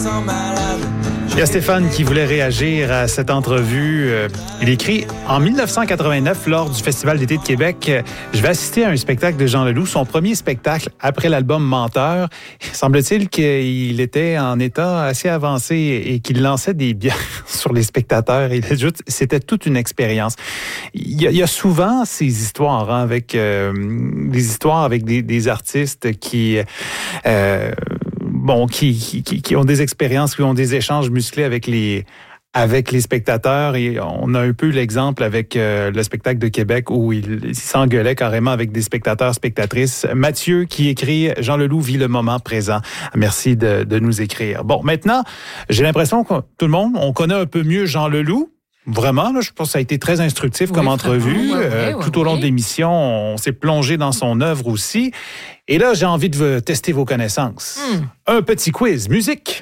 sens malade. Il y a Stéphane qui voulait réagir à cette entrevue. Il écrit « En 1989, lors du Festival d'été de Québec, je vais assister à un spectacle de Jean Leloup, son premier spectacle après l'album Menteur. Semble-t-il qu'il était en état assez avancé et qu'il lançait des bières sur les spectateurs. C'était toute une expérience. Il y a souvent ces histoires avec des histoires avec des artistes qui ont des expériences, qui ont des échanges musclés avec les spectateurs. Et on a un peu l'exemple avec le spectacle de Québec où il s'engueulait carrément avec des spectateurs, spectatrices. Mathieu qui écrit « Jean Leloup vit le moment présent ». Merci de nous écrire. Bon, maintenant, j'ai l'impression que tout le monde, on connaît un peu mieux Jean Leloup. Vraiment, là, je pense que ça a été très instructif comme entrevue. Tout au long de l'émission, on s'est plongé dans son œuvre aussi. Et là, j'ai envie de tester vos connaissances. Un petit quiz. Musique.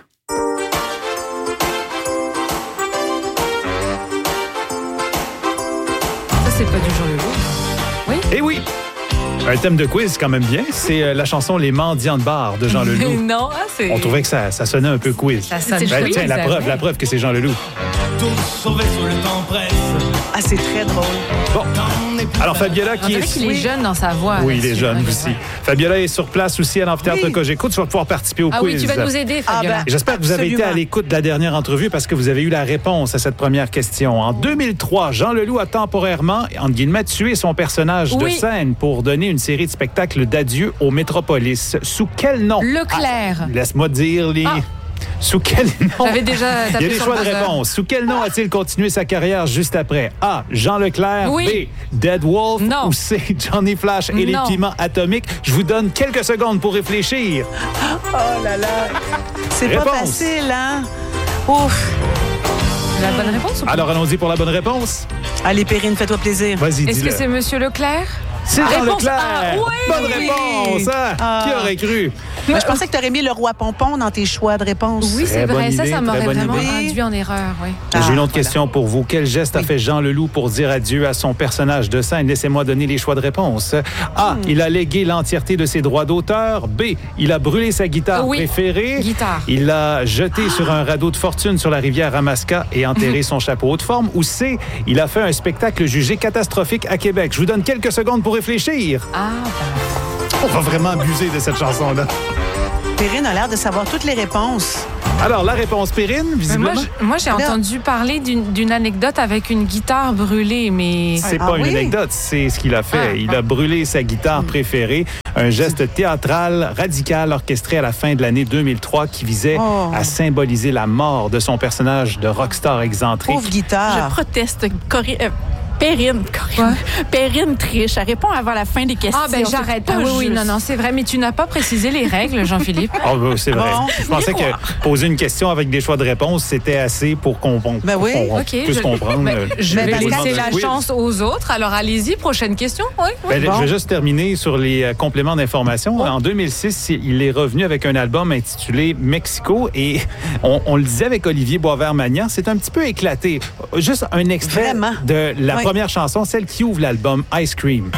Ça, c'est pas du Jean Leloup. Oui? Eh oui! Un thème de quiz quand même bien. C'est la chanson « Les mendiants de bar » de Jean Leloup. Non, c'est... On trouvait que ça sonnait un peu quiz. Ça sonne quiz, tiens, la preuve que c'est Jean Leloup. Tous sauvés sur le temps presse. Ah, c'est très drôle. Bon. Alors, Fabiola On qui dirait est... qu'il est jeune dans sa voix. Oui, il est jeune aussi. Fabiola est sur place aussi à l'amphithéâtre Cogeco. Tu vas pouvoir participer au quiz. Oui, tu vas nous aider, Fabiola. J'espère que vous avez été à l'écoute de la dernière entrevue parce que vous avez eu la réponse à cette première question. En 2003, Jean Leloup a temporairement, entre guillemets, tué son personnage de scène pour donner une série de spectacles d'adieu au Métropolis. Sous quel nom? Leclerc. Laisse-moi dire les... Sous quel nom? J'avais déjà tapé. Il y a des choix de réponse. Sous quel nom a-t-il continué sa carrière juste après? A. Jean Leclerc. B. Dead Wolf. Non. Ou C. Johnny Flash et les piments atomiques. Je vous donne quelques secondes pour réfléchir. Oh là là. C'est Réponse. pas facile, hein? Ouf. La bonne réponse ou pas? Alors, allons-y pour la bonne réponse. Allez, Perrine, fais-toi plaisir. Vas-y, dis-le. Est-ce que c'est Monsieur Leclerc? C'est Jean Réponse Leclerc. A. Oui. Bonne réponse. Hein? Qui aurait cru? Moi, je pensais que tu aurais mis le roi Pompon dans tes choix de réponse. Oui, c'est Très vrai. bonne idée, Ça m'aurait très bonne vraiment idée. induit en erreur. Oui. J'ai une autre question pour vous. Quel geste a fait Jean Leloup pour dire adieu à son personnage de scène? Laissez-moi donner les choix de réponse. A. Il a légué l'entièreté de ses droits d'auteur. B. Il a brûlé sa guitare préférée. Guitare. Il l'a jeté sur un radeau de fortune sur la rivière Ramaska et enterré son chapeau haute forme. Ou C. Il a fait un spectacle jugé catastrophique à Québec. Je vous donne quelques secondes pour réfléchir. On va vraiment abuser de cette chanson-là. Perrine a l'air de savoir toutes les réponses. Alors, la réponse, Perrine, visiblement? Moi, j'ai entendu parler d'une anecdote avec une guitare brûlée, mais... C'est pas une anecdote, c'est ce qu'il a fait. Il a brûlé sa guitare préférée, un geste théâtral radical orchestré à la fin de l'année 2003 qui visait à symboliser la mort de son personnage de rockstar excentrique. Pauvre guitare. Je proteste. Perrine triche. Elle répond avant la fin des questions. Ah, ben j'arrête. Oui, non, c'est vrai. Mais tu n'as pas précisé les règles, Jean-Philippe. Ah, ben, c'est vrai. Bon, je pensais que poser une question avec des choix de réponse, c'était assez pour qu'on puisse comprendre. Je vais le laisser la quiz. chance aux autres. Alors, allez-y, prochaine question. Oui. Je vais juste terminer sur les compléments d'information. En 2006, il est revenu avec un album intitulé Mexico et on le disait avec Olivier Boisvert-Magnan, c'est un petit peu éclaté. Juste un extrait de la première chanson, celle qui ouvre l'album Ice Cream.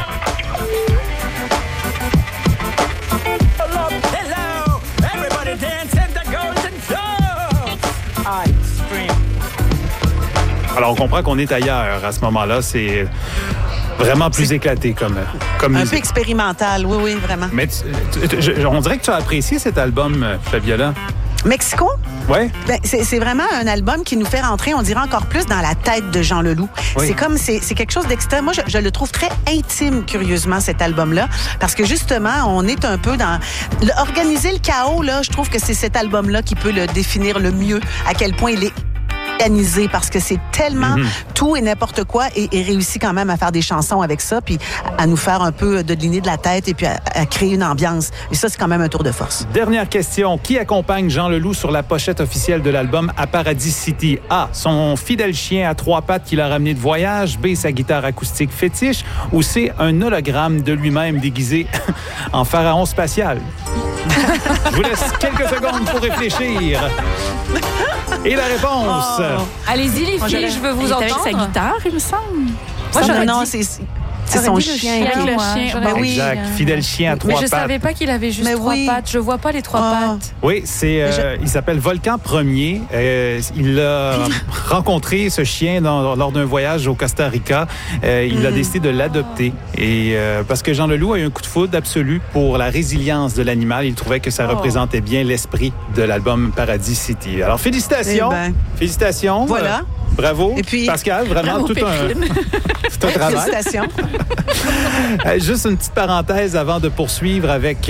Alors, on comprend qu'on est ailleurs à ce moment-là. C'est vraiment plus éclaté comme un musique. peu expérimental, oui, vraiment. Mais on dirait que tu as apprécié cet album, Fabiola. Mexico? Oui. Ben, c'est vraiment un album qui nous fait rentrer, on dirait, encore plus dans la tête de Jean Leloup. Oui. C'est quelque chose d'extrême. Moi, je le trouve très intime, curieusement, cet album-là, parce que justement, on est un peu dans... Organiser le chaos, là, je trouve que c'est cet album-là qui peut le définir le mieux, à quel point il est organisé, parce que c'est tellement tout et n'importe quoi et réussit quand même à faire des chansons avec ça, puis à nous faire un peu de dîner de la tête et puis à créer une ambiance. Et ça, c'est quand même un tour de force. Dernière question. Qui accompagne Jean Leloup sur la pochette officielle de l'album à Paradis City? A. Son fidèle chien à 3 pattes qu'il a ramené de voyage. B. Sa guitare acoustique fétiche. Ou C. Un hologramme de lui-même déguisé en pharaon spatial. Je vous laisse quelques secondes pour réfléchir. Et la réponse? Allez-y, les filles, je veux vous entendre. Avec sa guitare, il me semble. Moi, j'aurais non, dit... C'est son chien. Avec le chien. Ben oui. Exact. Fidèle chien à trois pattes. Mais je savais pas qu'il avait juste trois pattes. Je vois pas les trois pattes. Oui, il s'appelle Volcan Ier. Il a rencontré ce chien lors d'un voyage au Costa Rica. Il a décidé de l'adopter. Et parce que Jean Leloup a eu un coup de foudre absolu pour la résilience de l'animal. Il trouvait que ça représentait bien l'esprit de l'album Paradis City. Alors, félicitations. Félicitations. Voilà. Bravo. Et puis, Pascal, vraiment tout un travail. Félicitations. Juste une petite parenthèse avant de poursuivre avec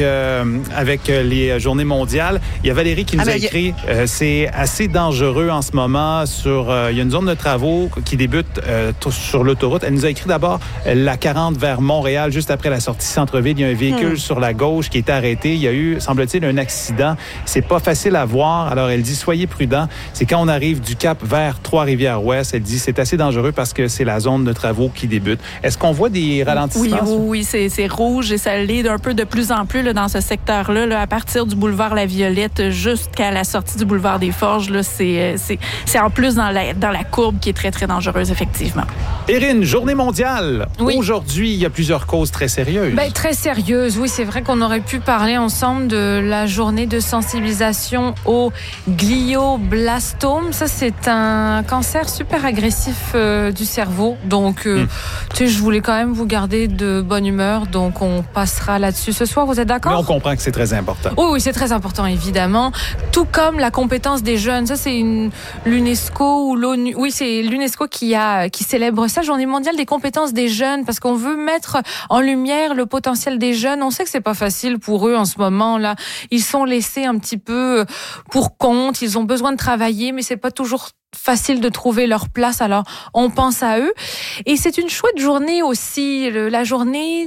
les journées mondiales. Il y a Valérie qui nous a écrit c'est assez dangereux en ce moment. Il y a une zone de travaux qui débute sur l'autoroute. Elle nous a écrit d'abord la 40 vers Montréal, juste après la sortie centre-ville. Il y a un véhicule sur la gauche qui est arrêté. Il y a eu, semble-t-il, un accident. C'est pas facile à voir. Alors, elle dit soyez prudents. C'est quand on arrive du Cap vers Trois-Rivières-Ouest. Elle dit c'est assez dangereux parce que c'est la zone de travaux qui débute. Est-ce qu'on voit des ralentissements? Oui, c'est rouge et ça l'est un peu de plus en plus là, dans ce secteur-là, là, à partir du boulevard La Violette jusqu'à la sortie du boulevard des Forges. Là, c'est en plus dans la courbe qui est très, très dangereuse, effectivement. Erin, journée mondiale. Oui. Aujourd'hui, il y a plusieurs causes très sérieuses. Très sérieuses, oui. C'est vrai qu'on aurait pu parler ensemble de la journée de sensibilisation au glioblastome. Ça, c'est un cancer super agressif du cerveau. Donc, je voulais quand même vous garder de bonne humeur. Donc, on passera là-dessus ce soir. Vous êtes d'accord? Mais on comprend que c'est très important. Oui, c'est très important, évidemment. Tout comme la compétence des jeunes. Ça, c'est l'UNESCO ou l'ONU. Oui, c'est l'UNESCO qui célèbre ça, Journée mondiale des compétences des jeunes, parce qu'on veut mettre en lumière le potentiel des jeunes. On sait que c'est pas facile pour eux en ce moment-là. Ils sont laissés un petit peu pour compte. Ils ont besoin de travailler, mais c'est pas toujours facile de trouver leur place, alors on pense à eux. Et c'est une chouette journée aussi, la journée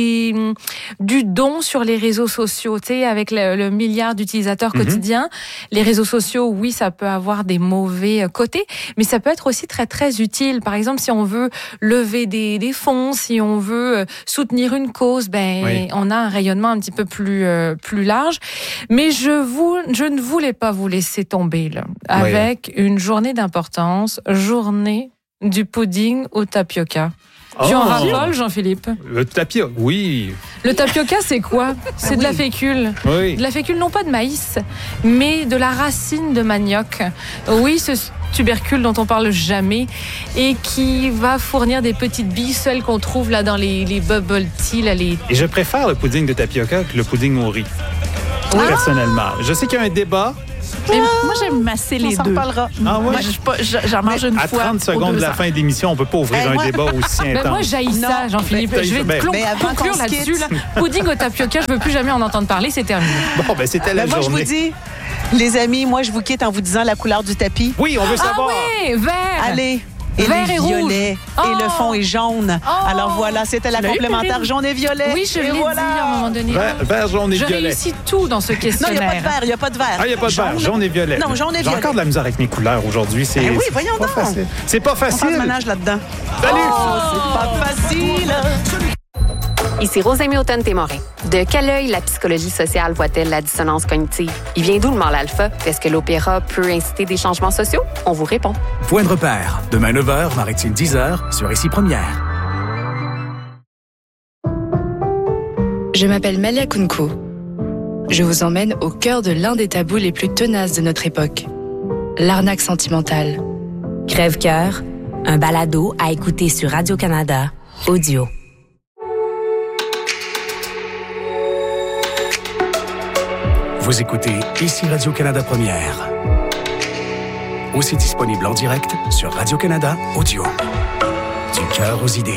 du don sur les réseaux sociaux, tu sais, avec le milliard d'utilisateurs quotidiens. Les réseaux sociaux, oui, ça peut avoir des mauvais côtés, mais ça peut être aussi très, très utile. Par exemple, si on veut lever des fonds, si on veut soutenir une cause, on a un rayonnement un petit peu plus large. Mais je ne voulais pas vous laisser tomber, là, avec une journée d'importance, journée du pudding au tapioca. Tu en raffoles, Jean-Philippe? Le tapioca, oui. Le tapioca, c'est quoi? C'est de la fécule. Oui. De la fécule, non pas de maïs, mais de la racine de manioc. Oui, ce tubercule dont on parle jamais et qui va fournir des petites billes, celles qu'on trouve là dans les bubble tea. Là, Et je préfère le pudding de tapioca que le pudding au riz. Personnellement. Je sais qu'il y a un débat. Mais moi, j'aime masser les deux. On s'en parlera. Ah ouais? Moi, j'en mange une fois. À 30 secondes de la fin d'émission, on ne peut pas ouvrir un débat aussi intense. Moi, j'haïs ça, Jean-Philippe. Je vais conclure là-dessus. Pudding au tapioca, je ne veux plus jamais en entendre parler, c'est terminé. Bon, c'était la journée. Moi, je vous dis, les amis, moi, je vous quitte en vous disant la couleur du tapis. Oui, on veut savoir. Ah oui, vert. Allez. Et vert les et rouge. violets. Et le fond est jaune. Alors voilà, c'était la complémentaire jaune et violet. Oui, je l'ai dit à un moment donné. Vert, jaune et violet. Je réussis tout dans ce questionnaire. Non, il n'y a pas de vert. Ah, il n'y a pas de vert. Jaune et violet. Non, jaune et violet. J'ai encore de la misère avec mes couleurs aujourd'hui. Oui, voyons donc. Facile. C'est pas facile. On fait le ménage là-dedans. Salut. C'est pas facile. Ici Rosemée Automne-Témorin. De quel œil la psychologie sociale voit-elle la dissonance cognitive? Il vient d'où le mal alpha? Est-ce que l'opéra peut inciter des changements sociaux? On vous répond. Point de repère. Demain 9h, Maritime 10h, sur Ici Première. Je m'appelle Malia Kunko. Je vous emmène au cœur de l'un des tabous les plus tenaces de notre époque. L'arnaque sentimentale. Crève-cœur, un balado à écouter sur Radio-Canada, audio. Vous écoutez Ici Radio-Canada Première. Aussi disponible en direct sur Radio-Canada Audio. Du cœur aux idées.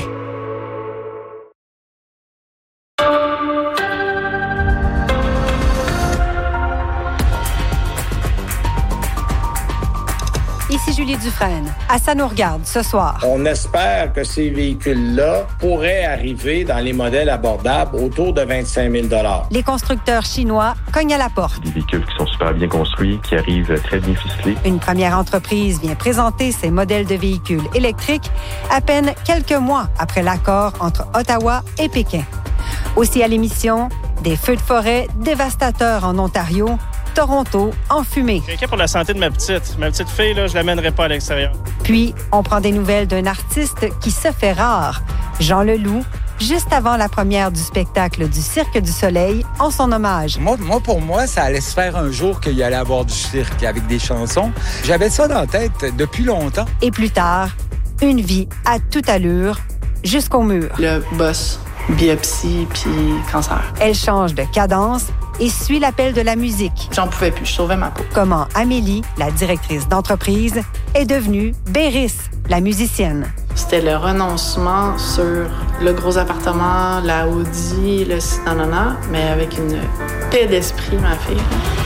Ici Julie Dufresne. À Ça nous regarde ce soir. On espère que ces véhicules-là pourraient arriver dans les modèles abordables autour de 25 000 $. Les constructeurs chinois cognent à la porte. Des véhicules qui sont super bien construits, qui arrivent très bien ficelés. Une première entreprise vient présenter ses modèles de véhicules électriques à peine quelques mois après l'accord entre Ottawa et Pékin. Aussi à l'émission, des feux de forêt dévastateurs en Ontario, Toronto en fumée. Je suis inquiet pour la santé de ma petite. Ma petite fille, là, je l'amènerai pas à l'extérieur. Puis, on prend des nouvelles d'un artiste qui se fait rare, Jean Leloup, juste avant la première du spectacle du Cirque du Soleil en son hommage. Pour moi, ça allait se faire un jour qu'il y allait avoir du cirque avec des chansons. J'avais ça dans la tête depuis longtemps. Et plus tard, une vie à toute allure jusqu'au mur. Le boss, biopsie puis cancer. Elle change de cadence et suit l'appel de la musique. J'en pouvais plus, je sauvais ma peau. Comment Amélie, la directrice d'entreprise, est devenue Béris, la musicienne. C'était le renoncement sur le gros appartement, la Audi, le nanana, mais avec une paix d'esprit, ma fille.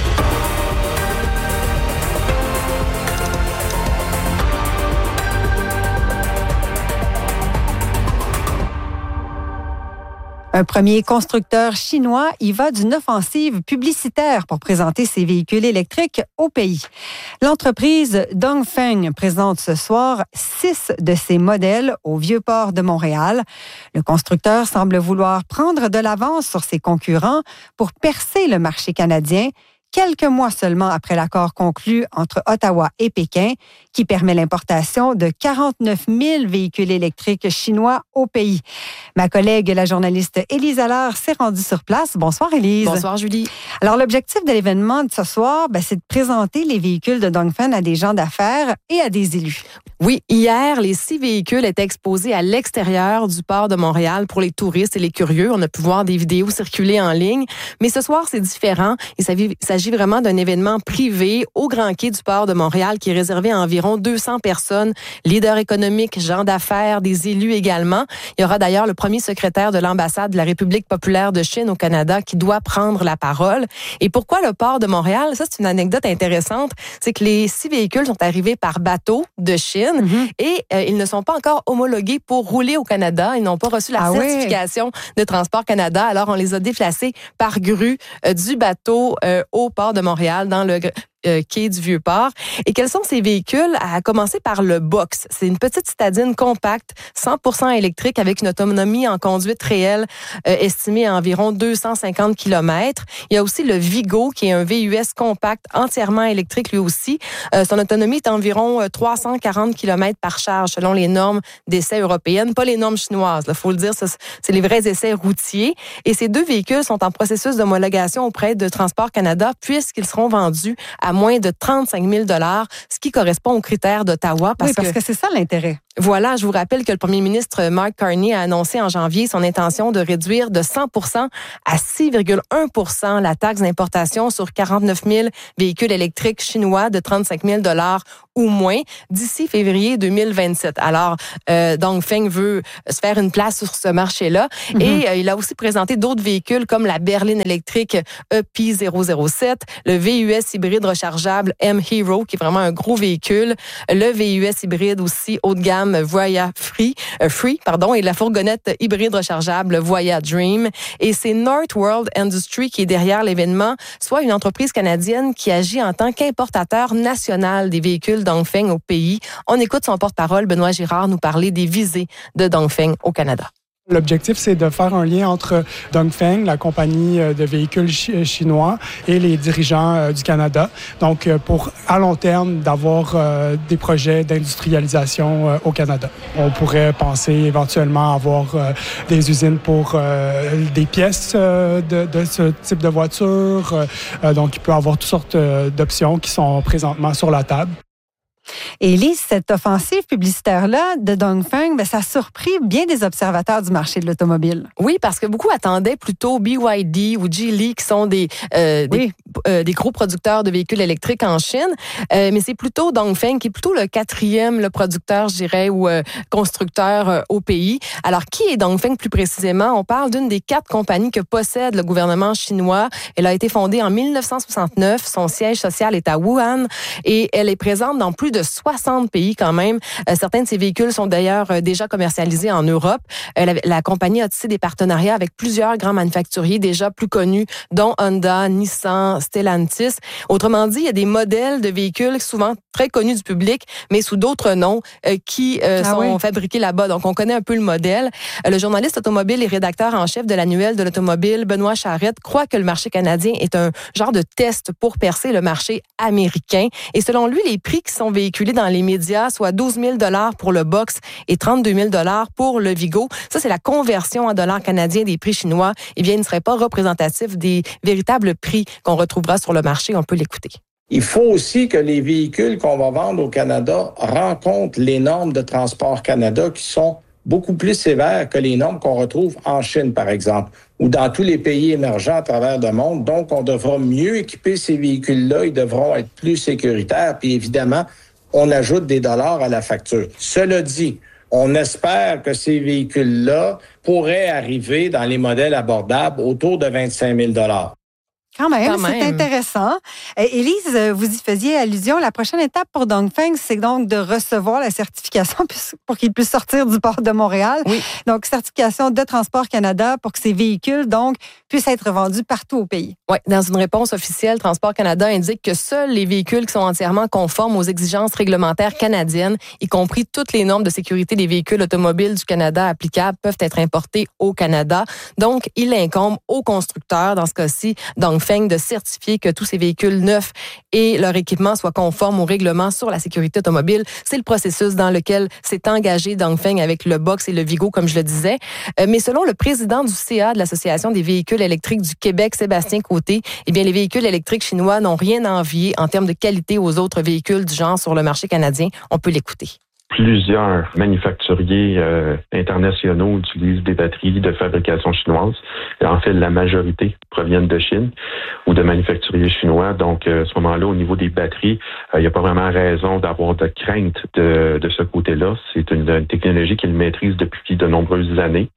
Un premier constructeur chinois y va d'une offensive publicitaire pour présenter ses véhicules électriques au pays. L'entreprise Dongfeng présente ce soir 6 de ses modèles au Vieux-Port de Montréal. Le constructeur semble vouloir prendre de l'avance sur ses concurrents pour percer le marché canadien, quelques mois seulement après l'accord conclu entre Ottawa et Pékin, qui permet l'importation de 49 000 véhicules électriques chinois au pays. Ma collègue, la journaliste Élise Allard, s'est rendue sur place. Bonsoir, Élise. Bonsoir, Julie. Alors, l'objectif de l'événement de ce soir, c'est de présenter les véhicules de Dongfeng à des gens d'affaires et à des élus. Oui, hier, les 6 véhicules étaient exposés à l'extérieur du port de Montréal pour les touristes et les curieux. On a pu voir des vidéos circuler en ligne. Mais ce soir, c'est différent. Il s'agit vraiment d'un événement privé au Grand Quai du port de Montréal qui est réservé à environ 200 personnes, leaders économiques, gens d'affaires, des élus également. Il y aura d'ailleurs le premier secrétaire de l'ambassade de la République populaire de Chine au Canada qui doit prendre la parole. Et pourquoi le port de Montréal? Ça, c'est une anecdote intéressante. C'est que les 6 véhicules sont arrivés par bateau de Chine et ils ne sont pas encore homologués pour rouler au Canada. Ils n'ont pas reçu la certification de Transport Canada. Alors, on les a déplacés par grue du bateau au port de Montréal dans le quai du Vieux-Port. Et quels sont ces véhicules? À commencer par le Box. C'est une petite citadine compacte, 100% électrique avec une autonomie en conduite réelle estimée à environ 250 km. Il y a aussi le Vigo, qui est un VUS compact entièrement électrique lui aussi. Son autonomie est environ 340 km par charge selon les normes d'essai européennes, pas les normes chinoises. Il faut le dire, c'est les vrais essais routiers. Et ces 2 véhicules sont en processus d'homologation auprès de Transport Canada puisqu'ils seront vendus à moins de 35 000 $, ce qui correspond aux critères d'Ottawa. Parce que c'est ça l'intérêt. Voilà, je vous rappelle que le premier ministre Mark Carney a annoncé en janvier son intention de réduire de 100% à 6,1% la taxe d'importation sur 49 000 véhicules électriques chinois de 35 000 $ ou moins d'ici février 2027. Alors, Dongfeng veut se faire une place sur ce marché-là et il a aussi présenté d'autres véhicules comme la berline électrique EP007, le VUS hybride rechargeable M-Hero, qui est vraiment un gros véhicule, le VUS hybride aussi haut de gamme Voya Free, et la fourgonnette hybride rechargeable Voya Dream. Et c'est Northworld Industries qui est derrière l'événement, soit une entreprise canadienne qui agit en tant qu'importateur national des véhicules Dongfeng au pays. On écoute son porte-parole, Benoît Girard, nous parler des visées de Dongfeng au Canada. L'objectif, c'est de faire un lien entre Dongfeng, la compagnie de véhicules chinois, et les dirigeants du Canada. Donc, pour, à long terme, d'avoir des projets d'industrialisation au Canada. On pourrait penser éventuellement avoir des usines pour des pièces de ce type de voiture. Donc, il peut y avoir toutes sortes d'options qui sont présentement sur la table. Et Élise, cette offensive publicitaire-là de Dongfeng, ça a surpris bien des observateurs du marché de l'automobile. Oui, parce que beaucoup attendaient plutôt BYD ou Geely, qui sont des gros producteurs de véhicules électriques en Chine. Mais c'est plutôt Dongfeng, qui est plutôt le 4e producteur, je dirais, ou constructeur au pays. Alors, qui est Dongfeng plus précisément? On parle d'une des 4 compagnies que possède le gouvernement chinois. Elle a été fondée en 1969. Son siège social est à Wuhan et elle est présente dans plus de 60 pays quand même. Certains de ces véhicules sont d'ailleurs déjà commercialisés en Europe. La compagnie a tissé des partenariats avec plusieurs grands manufacturiers déjà plus connus, dont Honda, Nissan, Stellantis. Autrement dit, il y a des modèles de véhicules souvent très connus du public, mais sous d'autres noms qui sont fabriqués là-bas. Donc, on connaît un peu le modèle. Le journaliste automobile et rédacteur en chef de l'annuel de l'automobile, Benoît Charette, croit que le marché canadien est un genre de test pour percer le marché américain. Et selon lui, les prix qui sont véhiculés véhiculé dans les médias, soit 12 000 $ pour le Box et 32 000 $ pour le Vigo. Ça, c'est la conversion en dollars canadiens des prix chinois. Eh bien, il ne serait pas représentatif des véritables prix qu'on retrouvera sur le marché. On peut l'écouter. Il faut aussi que les véhicules qu'on va vendre au Canada rencontrent les normes de Transport Canada qui sont beaucoup plus sévères que les normes qu'on retrouve en Chine, par exemple, ou dans tous les pays émergents à travers le monde. Donc, on devra mieux équiper ces véhicules-là. Ils devront être plus sécuritaires. Puis, évidemment, on ajoute des dollars à la facture. Cela dit, on espère que ces véhicules-là pourraient arriver dans les modèles abordables autour de 25 000 $. Quand même, c'est intéressant. Élise, vous y faisiez allusion. La prochaine étape pour Dongfeng, c'est donc de recevoir la certification pour qu'il puisse sortir du port de Montréal. Oui. Donc, certification de Transport Canada pour que ces véhicules, donc, puissent être vendus partout au pays. Oui, dans une réponse officielle, Transport Canada indique que seuls les véhicules qui sont entièrement conformes aux exigences réglementaires canadiennes, y compris toutes les normes de sécurité des véhicules automobiles du Canada applicables, peuvent être importés au Canada. Donc, il incombe aux constructeurs, dans ce cas-ci, Dongfeng, de certifier que tous ces véhicules neufs et leur équipement soient conformes aux règlements sur la sécurité automobile. C'est le processus dans lequel s'est engagé Dongfeng avec le Box et le Vigo, comme je le disais. Mais selon le président du CA de l'Association des véhicules électriques du Québec, Sébastien Côté, eh bien, les véhicules électriques chinois n'ont rien à envier en termes de qualité aux autres véhicules du genre sur le marché canadien. On peut l'écouter. Plusieurs manufacturiers internationaux utilisent des batteries de fabrication chinoise. En fait, la majorité proviennent de Chine ou de manufacturiers chinois. Donc, à ce moment-là, au niveau des batteries, il n'y a pas vraiment raison d'avoir de crainte de ce côté-là. C'est une technologie qu'ils maîtrisent depuis de nombreuses années.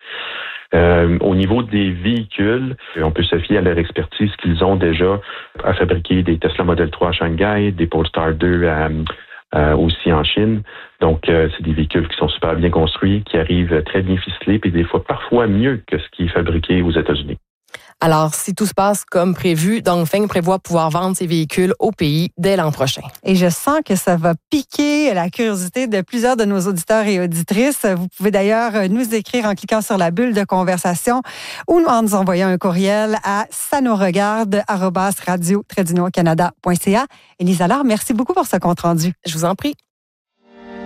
Au niveau des véhicules, on peut se fier à leur expertise qu'ils ont déjà à fabriquer des Tesla Model 3 à Shanghai, des Polestar 2 aussi en Chine. Donc, c'est des véhicules qui sont super bien construits, qui arrivent très bien ficelés, puis des fois parfois mieux que ce qui est fabriqué aux États-Unis. Alors, si tout se passe comme prévu, Dongfeng prévoit pouvoir vendre ses véhicules au pays dès l'an prochain. Et je sens que ça va piquer la curiosité de plusieurs de nos auditeurs et auditrices. Vous pouvez d'ailleurs nous écrire en cliquant sur la bulle de conversation ou en nous envoyant un courriel à sanoregarde@radio-canada.ca. Élise Allard, merci beaucoup pour ce compte-rendu. Je vous en prie.